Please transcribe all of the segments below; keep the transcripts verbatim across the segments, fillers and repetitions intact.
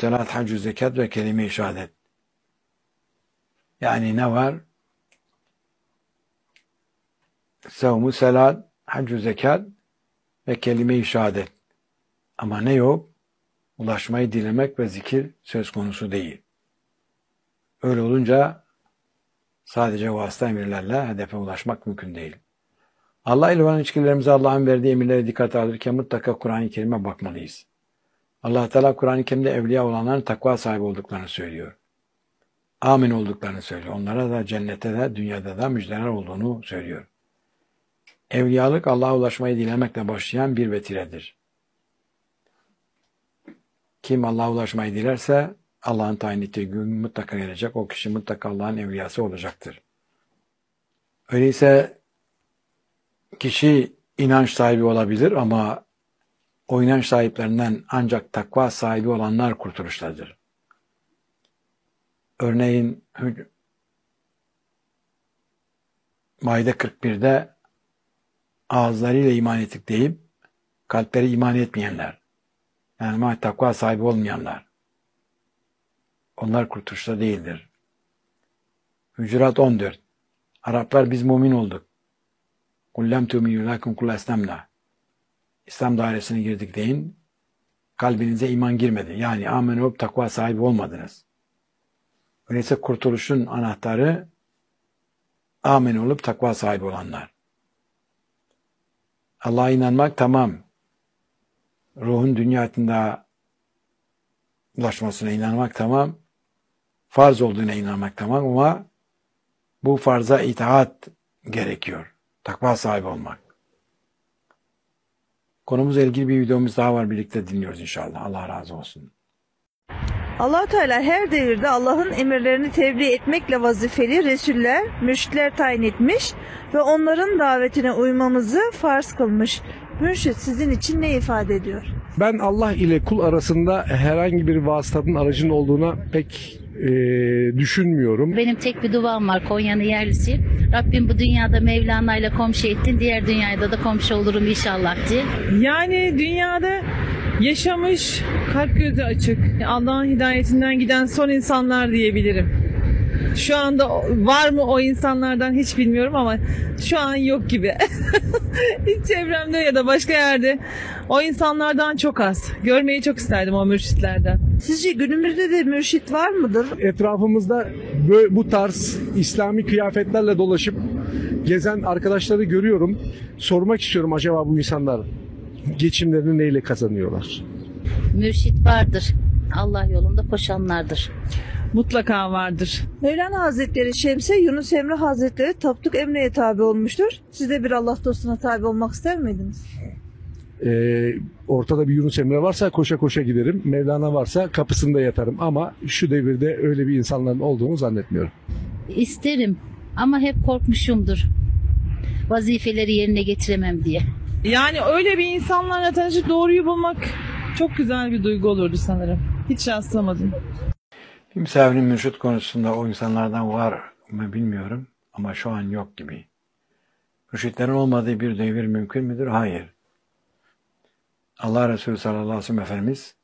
selat, haccü zekat ve kelime-i şehadet. Yani ne var? Sevmu selat, haccü zekat ve kelime-i şehadet. Ama ne yok? Ulaşmayı dilemek ve zikir söz konusu değil. Öyle olunca sadece vasıta emirlerle hedefe ulaşmak mümkün değil. Allah ile olan ilişkilerimizi Allah'ın verdiği emirlere dikkate alırken mutlaka Kur'an-ı Kerim'e bakmalıyız. Allah Teala Kur'an-ı Kerim'de evliya olanların takva sahibi olduklarını söylüyor. Amin olduklarını söylüyor. Onlara da cennette de dünyada da müjdeler olduğunu söylüyor. Evliyalık Allah'a ulaşmayı dilemekle başlayan bir vetiredir. Kim Allah'a ulaşmayı dilerse Allah'ın tayin ettiği gün mutlaka gelecek. O kişi mutlaka Allah'ın evliyası olacaktır. Öyleyse kişi inanç sahibi olabilir ama o inanç sahiplerinden ancak takva sahibi olanlar kurtuluştadır. Örneğin Maide kırk birde ağızlarıyla iman ettik deyip kalpleri iman etmeyenler, yani takva sahibi olmayanlar, onlar kurtuluşta değildir. Hücurat on dört. Araplar biz mümin olduk. Kullem tu'minu lakin kul eslemna. İslam dairesine girdik deyin. Kalbinize iman girmedi. Yani amen olup takva sahibi olmadınız. Öyleyse kurtuluşun anahtarı amen olup takva sahibi olanlar. Allah'a inanmak tamam. Ruhun dünya hayatında ulaşmasına inanmak tamam. Farz olduğuna inanmak tamam ama bu farza itaat gerekiyor. Takva sahibi olmak. Konumuzla ilgili bir videomuz daha var. Birlikte dinliyoruz inşallah. Allah razı olsun. Allah Teala her devirde Allah'ın emirlerini tebliğ etmekle vazifeli Resuller, mürşitler tayin etmiş ve onların davetine uymamızı farz kılmış. Mürşit sizin için ne ifade ediyor? Ben Allah ile kul arasında herhangi bir vasıtanın, aracın olduğuna pek e, düşünmüyorum. Benim tek bir duam var, Konya'nın yerlisiyim. Rabbim bu dünyada Mevlana ile komşu ettin, diğer dünyada da komşu olurum inşallah diye. Yani dünyada yaşamış, kalp gözü açık, Allah'ın hidayetinden giden son insanlar diyebilirim. Şu anda var mı o insanlardan hiç bilmiyorum ama şu an yok gibi. Hiç çevremde ya da başka yerde o insanlardan çok az. Görmeyi çok isterdim o mürşitlerden. Sizce günümüzde de mürşit var mıdır? Etrafımızda böyle, bu tarz İslami kıyafetlerle dolaşıp gezen arkadaşları görüyorum. Sormak istiyorum, acaba bu insanlar geçimlerini neyle kazanıyorlar? Mürşit vardır. Allah yolunda koşanlardır. Mutlaka vardır. Mevlana Hazretleri Şemse, Yunus Emre Hazretleri Tapduk Emre'ye tabi olmuştur. Siz de bir Allah dostuna tabi olmak ister miydiniz? Ee, ortada bir Yunus Emre varsa koşa koşa giderim. Mevlana varsa kapısında yatarım. Ama şu devirde öyle bir insanların olduğunu zannetmiyorum. İsterim ama hep korkmuşumdur. Vazifeleri yerine getiremem diye. Yani öyle bir insanlarla tanışıp doğruyu bulmak çok güzel bir duygu olurdu sanırım. Hiç rastlamadım. Kimsenin mürşit konusunda o insanlardan var mı bilmiyorum ama şu an yok gibi. Mürşitlerin olmadığı bir devir mümkün müdür? Hayır. Allah Resulü sallallahu aleyhi ve sellem Efendimiz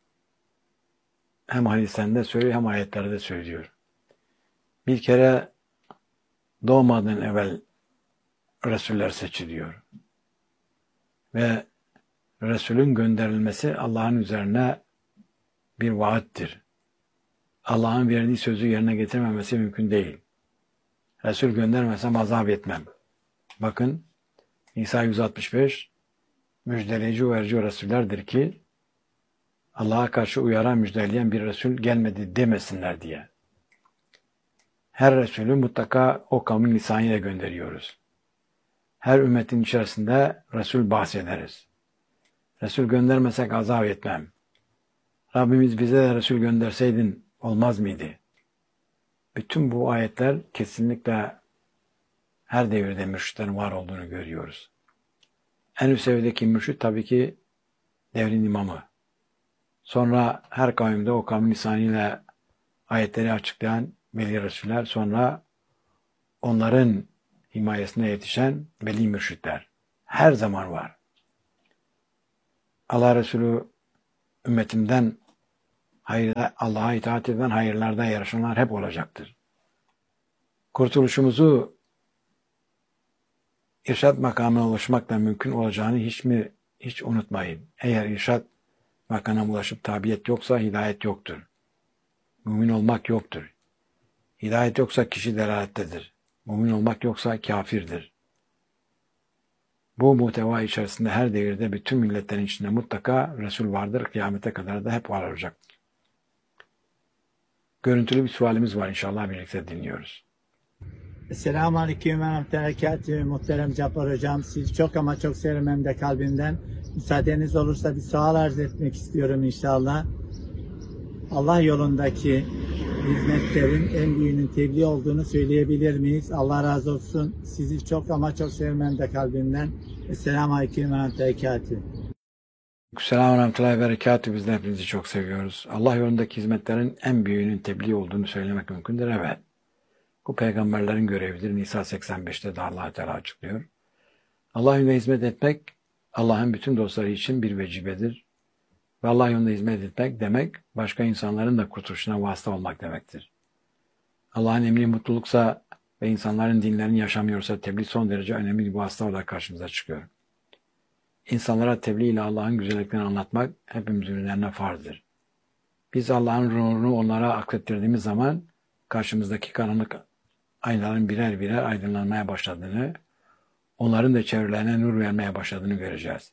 hem hadislerinde söylüyor hem ayetlerde söylüyor. Bir kere doğmadan evvel Resuller seçiliyor. Ve Resulün gönderilmesi Allah'ın üzerine bir vaattir. Allah'ın verdiği sözü yerine getirmemesi mümkün değil. Resul göndermesem azap etmem. Bakın İsa yüz altmış beş müjdeleyici uyarıcı Resullerdir ki Allah'a karşı uyaran müjdeleyen bir Resul gelmedi demesinler diye. Her Resulü mutlaka o kavmin lisanıyla gönderiyoruz. Her ümmetin içerisinde Resul bahsederiz. Resul göndermesek azap etmem. Rabbimiz bize de Resul gönderseydin olmaz mıydı? Bütün bu ayetler kesinlikle her devirde mürşitlerin var olduğunu görüyoruz. En üst seviyedeki mürşit tabii ki devrin imamı. Sonra her kavimde o kavmin lisanıyla ayetleri açıklayan veli Resuller, sonra onların himayesine yetişen veli mürşitler. Her zaman var. Allah Resulü ümmetimden hayır, Allah'a itaat eden, hayırlarda yarışanlar hep olacaktır. Kurtuluşumuzu irşad makamına ulaşmakla mümkün olacağını hiç mi hiç unutmayın. Eğer irşad makamına ulaşıp tabiyet yoksa hidayet yoktur. Mümin olmak yoktur. Hidayet yoksa kişi delalettedir. Mümin olmak yoksa kafirdir. Bu muhteva içerisinde her devirde bütün milletlerin içinde mutlaka Resul vardır. Kıyamete kadar da hep var olacaktır. Görüntülü bir sualimiz var, inşallah birlikte dinliyoruz. Selamun Aleyküm ve Rahmetüllahi Muhterem Cabbar Hocam. Sizi çok ama çok severim hem de kalbimden. Müsaadeniz olursa bir sual arz etmek istiyorum inşallah. Allah yolundaki hizmetlerin en büyüğünün tebliğ olduğunu söyleyebilir miyiz? Allah razı olsun. Sizi çok ama çok severim hem de kalbimden. Selamun Aleyküm ve Rahmetüllahi. Selamun Aleyküm ve Berekatü. Biz de hepinizi çok seviyoruz. Allah yolundaki hizmetlerin en büyüğünün tebliğ olduğunu söylemek mümkündür. Evet. Bu peygamberlerin görevidir. Nisa seksen beşte de Allah Teala açıklıyor. Allah yolunda hizmet etmek, Allah'ın bütün dostları için bir vecibedir. Ve Allah yolunda hizmet etmek demek, başka insanların da kurtuluşuna vasıta olmak demektir. Allah'ın emri mutluluksa ve insanların dinlerini yaşamıyorsa tebliğ son derece önemli bir vasıta olarak karşımıza çıkıyor. İnsanlara tebliğ ile Allah'ın güzelliklerini anlatmak hepimizin üzerine farzdır. Biz Allah'ın nurunu onlara aksettirdiğimiz zaman karşımızdaki karanlık aynaların birer birer aydınlanmaya başladığını, onların da çevrelerine nur vermeye başladığını göreceğiz.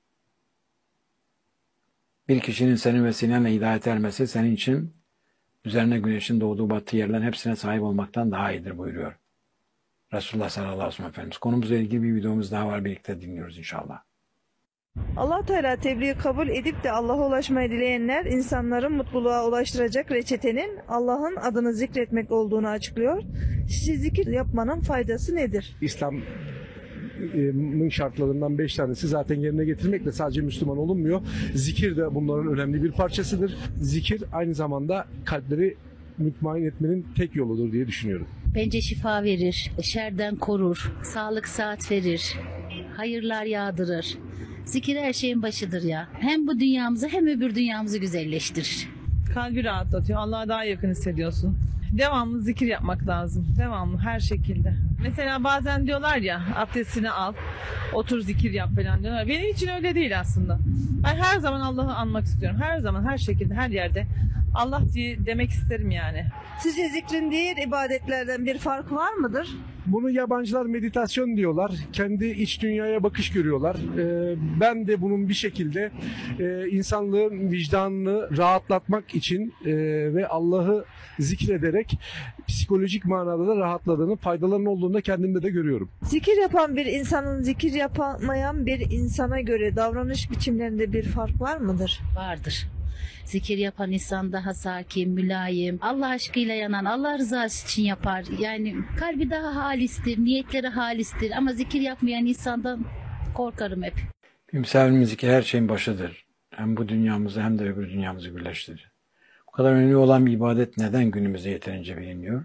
Bir kişinin senin vesilenle hidayet ermesi senin için üzerine güneşin doğduğu battığı yerlerin hepsine sahip olmaktan daha iyidir buyuruyor Resulullah sallallahu aleyhi ve sellem Efendimiz. Konumuzla ilgili bir videomuz daha var, birlikte dinliyoruz inşallah. Allah Teala tebliği kabul edip de Allah'a ulaşmayı dileyenler insanları mutluluğa ulaştıracak reçetenin Allah'ın adını zikretmek olduğunu açıklıyor. Sizce zikir yapmanın faydası nedir? İslam'ın şartlarından beş tanesi zaten yerine getirmekle sadece Müslüman olunmuyor. Zikir de bunların önemli bir parçasıdır. Zikir aynı zamanda kalpleri mutmain etmenin tek yoludur diye düşünüyorum. Bence şifa verir, şerden korur, sağlık saat verir, hayırlar yağdırır. Zikir her şeyin başıdır ya. Hem bu dünyamızı hem öbür dünyamızı güzelleştirir. Kalbi rahatlatıyor. Allah'a daha yakın hissediyorsun. Devamlı zikir yapmak lazım. Devamlı her şekilde. Mesela bazen diyorlar ya abdestini al, otur zikir yap falan diyorlar. Benim için öyle değil aslında. Ben her zaman Allah'ı anmak istiyorum. Her zaman, her şekilde, her yerde Allah diye demek isterim yani. Sizce zikrin diğer ibadetlerden bir farkı var mıdır? Bunu yabancılar meditasyon diyorlar. Kendi iç dünyaya bakış görüyorlar. Ee, ben de bunun bir şekilde e, insanlığın vicdanını rahatlatmak için e, ve Allah'ı zikrederek psikolojik manada da rahatladığını, faydalarının olduğunu da kendimde de görüyorum. Zikir yapan bir insanın zikir yapamayan bir insana göre davranış biçimlerinde bir fark var mıdır? Vardır. Zikir yapan insan daha sakin, mülayim, Allah aşkıyla yanan, Allah rızası için yapar. Yani kalbi daha halistir, niyetleri halistir ama zikir yapmayan insandan korkarım hep. Bir misafirin zikri her şeyin başıdır. Hem bu dünyamızı hem de öbür dünyamızı birleştirir. Bu kadar önemli olan bir ibadet neden günümüzde yeterince bilinmiyor?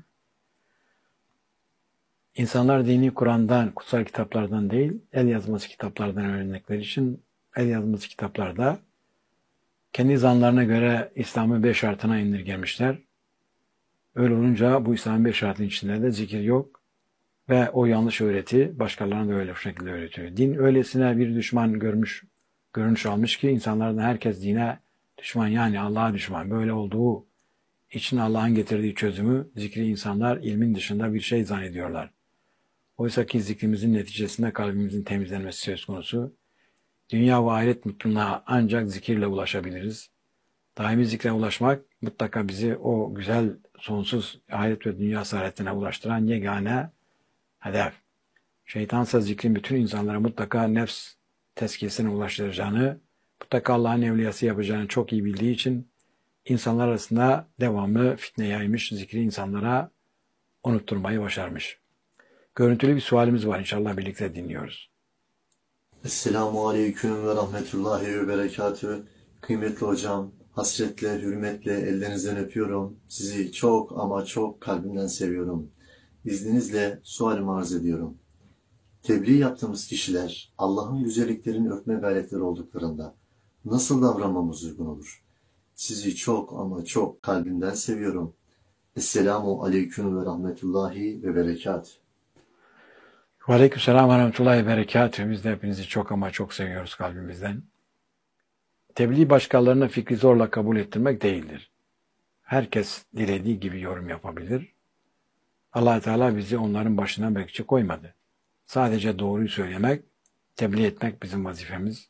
İnsanlar dini Kur'an'dan, kutsal kitaplardan değil, el yazması kitaplardan öğrendikleri için el yazması kitaplarda kendi zanlarına göre İslam'ın beş şartına indirgemişler. Öyle olunca bu İslam'ın beş şartının içinde de zikir yok ve o yanlış öğreti başkalarına da öyle bu şekilde öğretiyor. Din öylesine bir düşman görmüş, görünüş almış ki insanlardan herkes dine düşman, yani Allah'a düşman. Böyle olduğu için Allah'ın getirdiği çözümü zikri insanlar ilmin dışında bir şey zannediyorlar. Oysa ki zikrimizin neticesinde kalbimizin temizlenmesi söz konusu. Dünya ve ahiret mutluluğuna ancak zikirle ulaşabiliriz. Daimi zikre ulaşmak mutlaka bizi o güzel, sonsuz ahiret ve dünya saadetine ulaştıran yegane hedef. Şeytansa zikrin bütün insanlara mutlaka nefs tezkiyesine ulaştıracağını, mutlaka Allah'ın evliyası yapacağını çok iyi bildiği için insanlar arasında devamlı fitne yaymış, zikri insanlara unutturmayı başarmış. Görüntülü bir sualimiz var, inşallah birlikte dinliyoruz. Esselamu Aleyküm ve Rahmetullahi ve Berekatü. Kıymetli hocam, hasretle, hürmetle ellerinizden öpüyorum. Sizi çok ama çok kalbimden seviyorum. İzninizle sualimi arz ediyorum. Tebliğ yaptığımız kişiler Allah'ın güzelliklerini öpme gayretleri olduklarında nasıl davranmamız uygun olur? Sizi çok ama çok kalbimden seviyorum. Esselamu aleyküm ve rahmetullahi ve berekat. Ve aleykümselam ve rahmetullahi ve berekatühü. Biz de hepinizi çok ama çok seviyoruz kalbimizden. Tebliğ başkalarına fikri zorla kabul ettirmek değildir. Herkes dilediği gibi yorum yapabilir. Allah Teala bizi onların başına bekçi koymadı. Sadece doğruyu söylemek, tebliğ etmek bizim vazifemiz.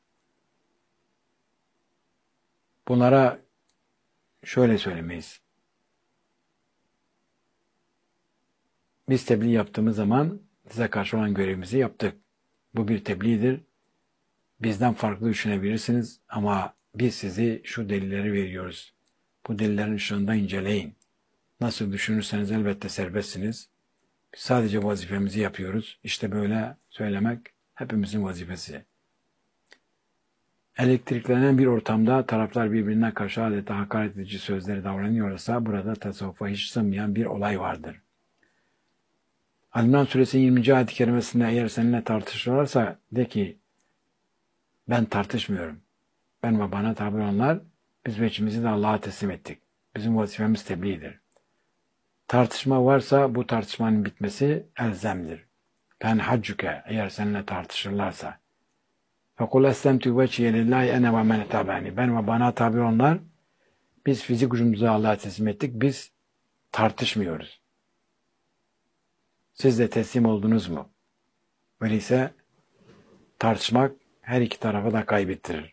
Bunlara şöyle söylemeyiz. Biz tebliğ yaptığımız zaman size karşı olan görevimizi yaptık. Bu bir tebliğdir. Bizden farklı düşünebilirsiniz ama biz sizi şu delilleri veriyoruz. Bu delillerin ışığında inceleyin. Nasıl düşünürseniz elbette serbestsiniz. Biz sadece vazifemizi yapıyoruz. İşte böyle söylemek hepimizin vazifesi. Elektriklenen bir ortamda taraflar birbirine karşı adeta hakaret edici sözleri davranıyorsa burada tasavvufa hiç sığmayan bir olay vardır. Ali-İmran Suresi yirminci ayet-i kerimesinde eğer seninle tartışırlarsa de ki ben tartışmıyorum. Ben ve bana tabi olanlar biz veçimizi de Allah'a teslim ettik. Bizim vazifemiz tebliğdir. Tartışma varsa bu tartışmanın bitmesi elzemdir. Ben haccuke eğer seninle tartışırlarsa. Fekul eslemtü veçhiye lillahi ene ve men tabani. Ben ve bana tabi olanlar biz fizik gücümüzü Allah'a teslim ettik. Biz tartışmıyoruz. Siz de teslim oldunuz mu? Öyleyse tartışmak her iki tarafa da kaybettirir.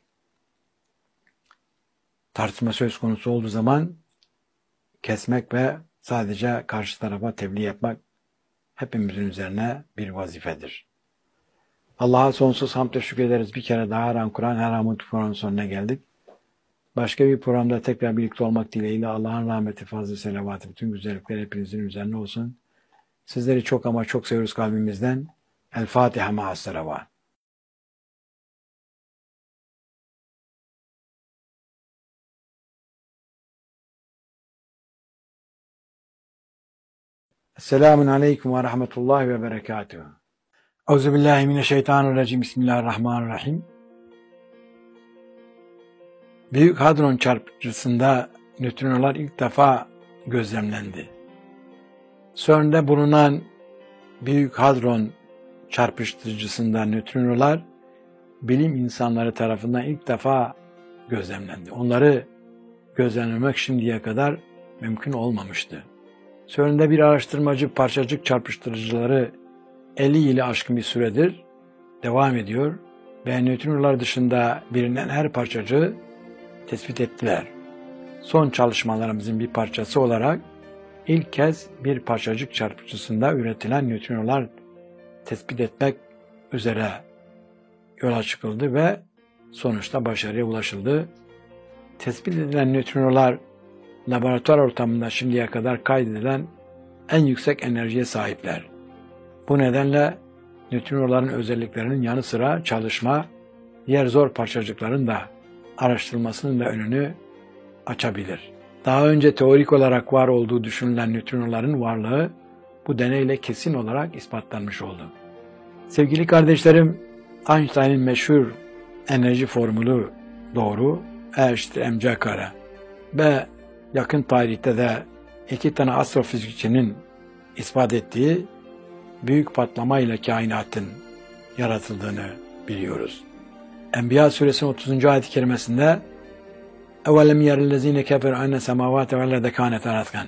Tartışma söz konusu olduğu zaman kesmek ve sadece karşı tarafa tebliğ yapmak hepimizin üzerine bir vazifedir. Allah'a sonsuz hamd şükrederiz. Bir kere daha Her An Kur'an, Her An programının sonuna geldik. Başka bir programda tekrar birlikte olmak dileğiyle Allah'ın rahmeti, fazlı, selavatı, bütün güzellikler hepinizin üzerine olsun. Sizleri çok ama çok seviyoruz kalbimizden. El Fatiha ma'as-salavat. Esselamun aleyküm ve rahmetullahi ve berekatuhu. Euzubillahimineşşeytanirracim. Bismillahirrahmanirrahim. Büyük Hadron çarpıcısında nötrinolar ilk defa gözlemlendi. CERN'de bulunan Büyük Hadron çarpıştırıcısında nötrinolar bilim insanları tarafından ilk defa gözlemlendi. Onları gözlemlemek şimdiye kadar mümkün olmamıştı. CERN'de bir araştırmacı parçacık çarpıştırıcıları elli yılı aşkın bir süredir devam ediyor ve nötrinolar dışında bilinen her parçacığı tespit ettiler. Son çalışmalarımızın bir parçası olarak ilk kez bir parçacık çarpıcısında üretilen nötrinolar tespit etmek üzere yola çıkıldı ve sonuçta başarıya ulaşıldı. Tespit edilen nötrinolar laboratuvar ortamında şimdiye kadar kaydedilen en yüksek enerjiye sahipler. Bu nedenle nötrinoların özelliklerinin yanı sıra çalışma, diğer zor parçacıkların da araştırılmasının da önünü açabilir. Daha önce teorik olarak var olduğu düşünülen nötrinoların varlığı bu deneyle kesin olarak ispatlanmış oldu. Sevgili kardeşlerim, Einstein'ın meşhur enerji formülü doğru, E eşittir mc kare ve yakın tarihte de iki tane astrofizikçinin ispat ettiği büyük patlama ile kainatın yaratıldığını biliyoruz. Enbiya suresinin otuzuncu ayet-i kerimesinde اَوَلَمْ يَرَ الَّذ۪ينَ كَفَرُوا اَنَّ سَمَاوَاتَ وَالْاَرْضَ كَانَتَا رَتْقًا.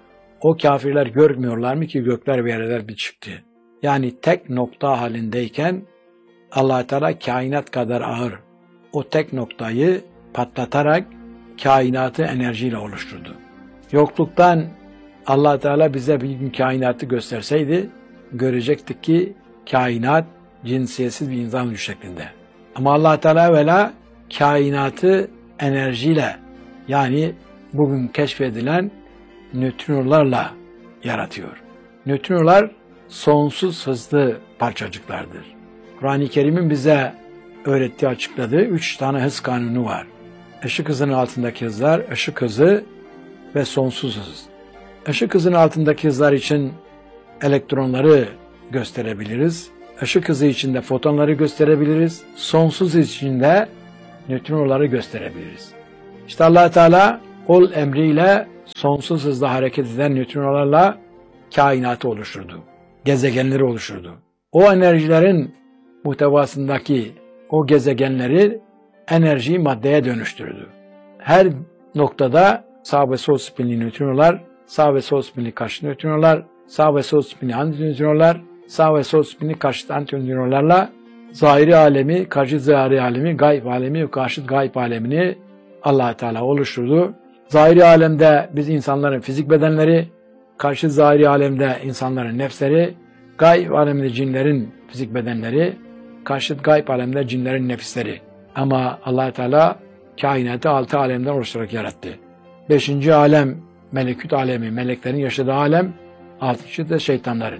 O kafirler görmüyorlar mı ki gökler ve yerler bir çıktı. Yani tek nokta halindeyken Allah Teala kainat kadar ağır o tek noktayı patlatarak kainatı enerjiyle oluşturdu. Yokluktan Allah Teala bize bir gün kainatı gösterseydi görecektik ki kainat cinsiyetsiz bir insan vücudu şeklinde. Ama Allah Teala evvela kainatı enerjiyle yani bugün keşfedilen nötrinolarla yaratıyor. Nötrinolar sonsuz hızlı parçacıklardır. Kur'an-ı Kerim'in bize öğrettiği, açıkladığı üç tane hız kanunu var. Işık hızının altındaki hızlar, ışık hızı ve sonsuz hız. Işık hızının altındaki hızlar için elektronları gösterebiliriz. Işık hızı için de fotonları gösterebiliriz. Sonsuz hız için de nötrinoları gösterebiliriz. İşte Allah Teala ol emriyle sonsuz hızla hareket eden nötrinolarla kainatı oluşturdu. Gezegenleri oluşturdu. O enerjilerin muhtevasındaki o gezegenleri enerjiyi maddeye dönüştürdü. Her noktada sağ ve sol spinli nötrinolar, sağ ve sol spinli karşıt nötrinolar, sağ ve sol spinli antinötrinolar, sağ ve sol spinli karşıt antinötrinolarla zahiri alemi, karşıt zahiri alemi, gayb alemi ve karşıt gayb alemini Allah Teala oluşturdu. Zahiri alemde biz insanların fizik bedenleri, karşıt zahiri alemde insanların nefsleri, gayb alemde cinlerin fizik bedenleri, karşıt gayb alemde cinlerin nefisleri. Ama Allah Teala kainatı altı alemden oluşturarak yarattı. Beşinci alem melekut alemi, meleklerin yaşadığı alem, altıncı da şeytanların.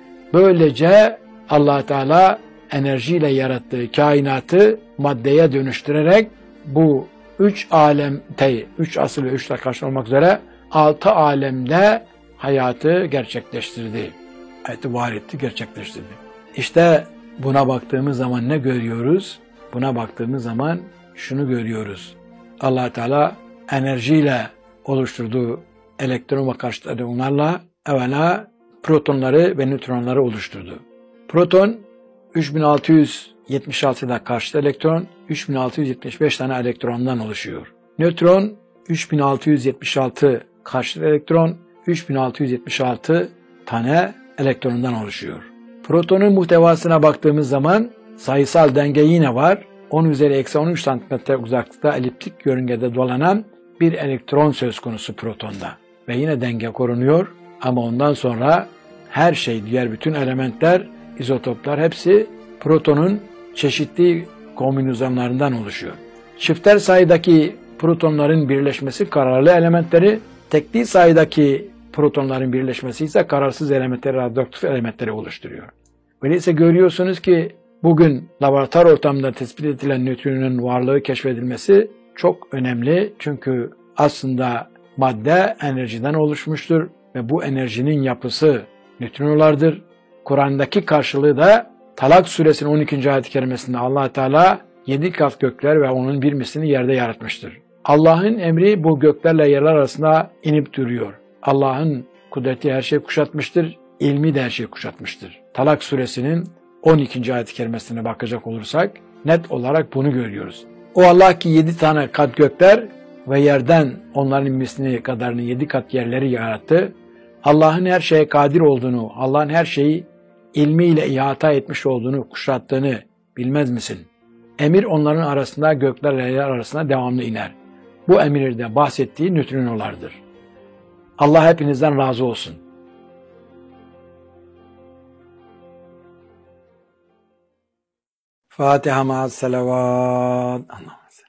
Böylece Allah Teala enerjiyle yarattığı kainatı maddeye dönüştürerek bu üç alemde, üç asıl ve üç karşı olmak üzere altı alemde hayatı gerçekleştirdi. Hayatı var etti, gerçekleştirdi. İşte buna baktığımız zaman ne görüyoruz? Buna baktığımız zaman şunu görüyoruz. Allah Teala enerjiyle oluşturduğu elektron ve karşıt elektronlarla evvela protonları ve nötronları oluşturdu. Proton üç bin altı yüz yetmiş altıda karşıt elektron, üç bin altı yüz yetmiş beş tane elektrondan oluşuyor. Nötron üç bin altı yüz yetmiş altı karşıt elektron, üç bin altı yüz yetmiş altı tane elektrondan oluşuyor. Protonun muhtevasına baktığımız zaman sayısal denge yine var. on üzeri eksi on üç santimetre uzaklıkta eliptik yörüngede dolanan bir elektron söz konusu protonda. Ve yine denge korunuyor ama ondan sonra her şey, diğer bütün elementler, izotoplar hepsi protonun çeşitli kombinasyonlarından oluşuyor. Çifter sayıdaki protonların birleşmesi kararlı elementleri, tekli sayıdaki protonların birleşmesi ise kararsız elementleri, radyoaktif elementleri oluşturuyor. Öyleyse görüyorsunuz ki bugün laboratuvar ortamında tespit edilen nötronun varlığı keşfedilmesi çok önemli. Çünkü aslında madde enerjiden oluşmuştur ve bu enerjinin yapısı nötrinolardır. Kur'an'daki karşılığı da Talak suresinin on ikinci ayet-i kerimesinde Allah Teala yedi kat gökler ve onun bir mislini yerde yaratmıştır. Allah'ın emri bu göklerle yerler arasında inip duruyor. Allah'ın kudreti her şeyi kuşatmıştır, ilmi de her şeyi kuşatmıştır. Talak suresinin on ikinci ayet-i kerimesine bakacak olursak net olarak bunu görüyoruz. O Allah ki yedi tane kat gökler ve yerden onların mislini kadarını yedi kat yerleri yarattı. Allah'ın her şeye kadir olduğunu, Allah'ın her şeyi ilmiyle ihata etmiş olduğunu, kuşattığını bilmez misin? Emir onların arasında, göklerle yerler arasında devamlı iner. Bu emirde bahsettiği nötrinolardır. Allah hepinizden razı olsun. Fatiha ma'as salavat.